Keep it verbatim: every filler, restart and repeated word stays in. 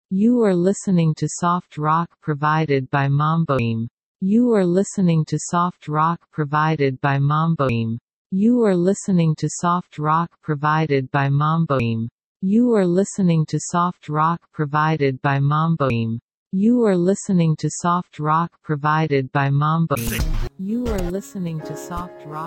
You are listening to soft rock provided by Mamboim. You are listening to soft rock provided by Mamboim. You are listening to soft rock provided by Mamboim. You are listening to soft rock provided by Mamboim. You are listening to soft rock provided by Mamboim. You are listening to soft rock